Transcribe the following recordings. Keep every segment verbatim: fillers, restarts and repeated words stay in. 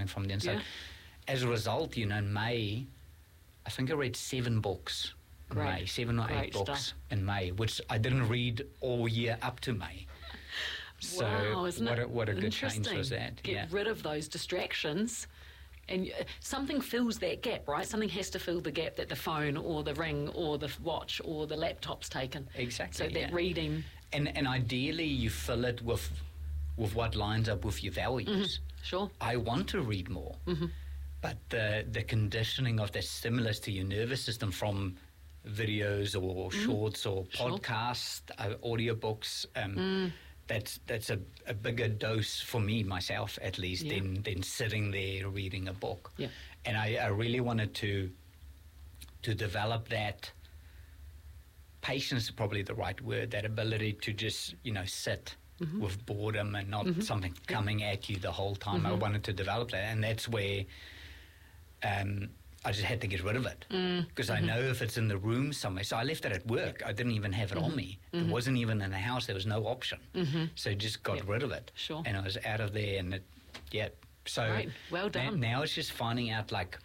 going from the inside. Yeah. As a result, you know, in May, I think I read seven books in Great. May, seven or Great eight books stuff. in May, which I didn't read all year up to May. So wow, isn't what it a, what a good change interesting? was that. Get yeah. rid of those distractions. And uh, something fills that gap, right? Something has to fill the gap that the phone or the ring or the watch or the laptop's taken. Exactly. So that yeah. reading. And and ideally you fill it with with what lines up with your values. Mm-hmm. Sure. I want to read more. Mm-hmm. But the the conditioning of the stimulus to your nervous system from videos or Mm-hmm. shorts or Sure. podcasts, uh, audiobooks, um, Mm. that's that's a, a bigger dose for me, myself at least, Yeah. than, than sitting there reading a book. Yeah. And I, I really wanted to to develop that patience is probably the right word, that ability to just, you know, sit Mm-hmm. with boredom and not Mm-hmm. something coming at you the whole time. I Mm-hmm. wanted to develop that, and that's where um, I just had to get rid of it because Mm-hmm. I know if it's in the room somewhere. So I left it at work. I didn't even have it on me. Mm-hmm. It wasn't even in the house. There was no option. Mm-hmm. So just got Yep. rid of it. Sure. And I was out of there, and it, yeah. So Great. Well na- done. now it's just finding out like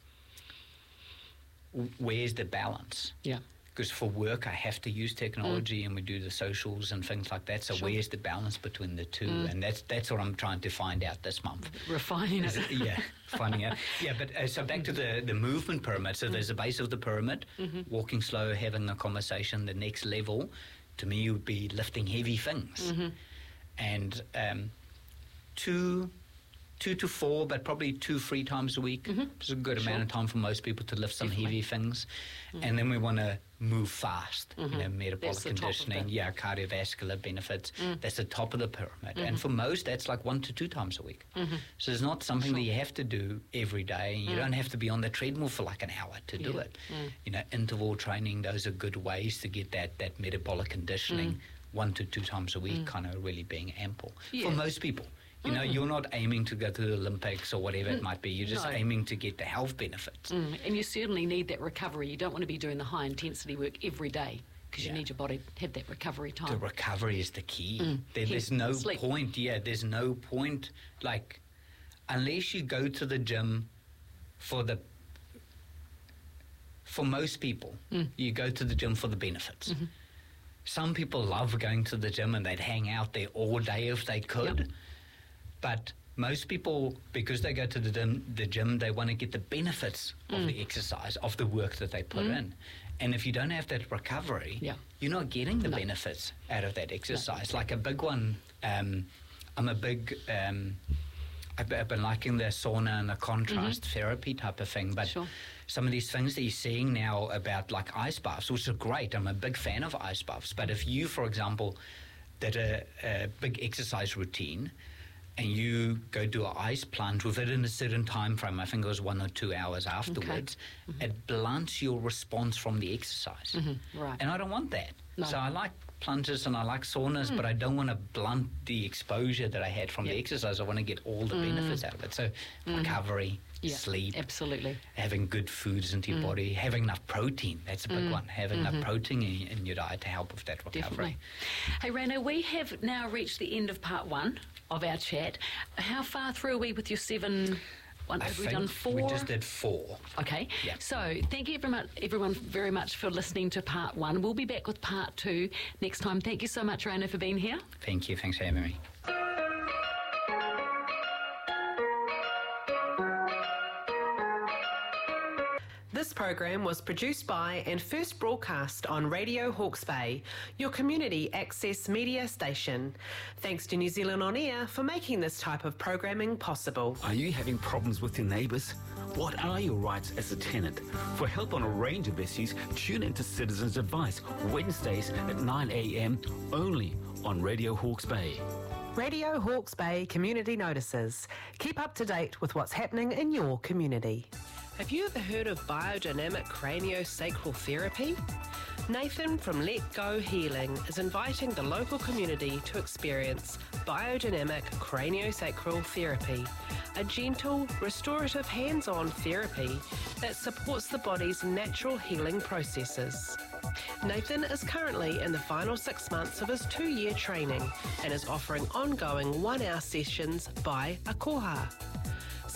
w- where's the balance. Yeah. Because for work, I have to use technology, and we do the socials and things like that. So Sure. where's the balance between the two? Mm. And that's that's what I'm trying to find out this month. Refining Is it. it- yeah, finding out. Yeah, but uh, so back to the, the movement pyramid. So there's the base of the pyramid, Mm-hmm. walking slow, having a conversation. The next level, to me, would be lifting heavy things. Mm-hmm. And um, two, two to four, but probably two, three times a week. Mhm. It's a good Sure. amount of time for most people to lift some Definitely. heavy things. And then we want to move fast, you know, Mhm. metabolic That's the top of conditioning, the- yeah, cardiovascular benefits. Mm. That's the top of the pyramid. And for most, that's like one to two times a week. Mhm. So it's not something that you have to do every day. You Mm. don't have to be on the treadmill for like an hour to do Yeah. it. Mm. You know, interval training, those are good ways to get that, that metabolic conditioning Mm. one to two times a week Mm. kind of really being ample. Yeah. For most people. You know, Mm. you're not aiming to go to the Olympics or whatever it Mm. might be. You're just No. aiming to get the health benefits. Mm, and you certainly need that recovery. You don't want to be doing the high intensity work every day because Yeah. you need your body to have that recovery time. The recovery is the key. Mm. There, there's Hence, no sleep. point, yeah, there's no point, like, unless you go to the gym for the, for most people, Mm. you go to the gym for the benefits. Mhm. Some people love going to the gym and they'd hang out there all day if they could. Yep. But most people, because they go to the gym, the gym, they want to get the benefits of Mm. the exercise, of the work that they put Mm. in. And if you don't have that recovery, Yeah. you're not getting the No. benefits out of that exercise. Like a big one, um, I'm a big, um, I've, I've been liking the sauna and the contrast therapy type of thing. But Sure. some of these things that you're seeing now about like ice baths, which are great. I'm a big fan of ice baths. But if you, for example, did a, a big exercise routine and you go do an ice plunge within a certain time frame, I think it was one or two hours afterwards, it blunts your response from the exercise. Mhm, right. And I don't want that. No. So I like plunges and I like saunas, but I don't want to blunt the exposure that I had from the Yep. exercise. I want to get all the benefits out of it. So recovery, Yeah, sleep, absolutely. having good foods into your body, having enough protein. That's a big one. Having enough protein in, in your diet to help with that recovery. Definitely. Hey, Rano, we have now reached the end of part one of our chat. How far through are we with your seven? One, I have we think done four? we just did four. Okay. Yeah. So thank you everyone, everyone very much for listening to part one. We'll be back with part two next time. Thank you so much, Rano, for being here. Thank you. Thanks for having me. This program was produced by and first broadcast on Radio Hawke's Bay, your community access media station. Thanks to New Zealand On Air for making this type of programming possible. Are you having problems with your neighbours? What are your rights as a tenant? For help on a range of issues, tune into Citizens Advice, Wednesdays at nine a.m. only on Radio Hawke's Bay. Radio Hawke's Bay Community Notices. Keep up to date with what's happening in your community. Have you ever heard of biodynamic craniosacral therapy? Nathan from Let Go Healing is inviting the local community to experience biodynamic craniosacral therapy, a gentle, restorative hands-on therapy that supports the body's natural healing processes. Nathan is currently in the final six months of his two-year training and is offering ongoing one-hour sessions by Akoha.